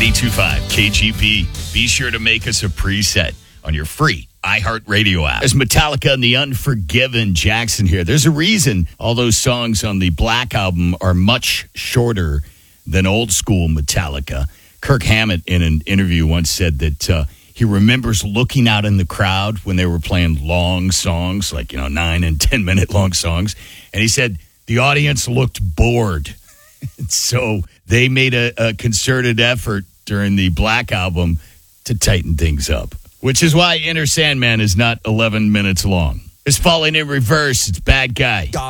92.5 KGP. Be sure to make us a preset on your free iHeartRadio app. There's Metallica and the Unforgiven. Jackson here. There's a reason all those songs on the Black Album are much shorter than old school Metallica. Kirk Hammett in an interview once said that he remembers looking out in the crowd when they were playing long songs, like, 9 and 10 minute long songs. And he said the audience looked bored. So they made a concerted effort during the Black Album to tighten things up, which is why Enter Sandman is not 11 minutes long. It's Falling in Reverse. It's Bad Guy.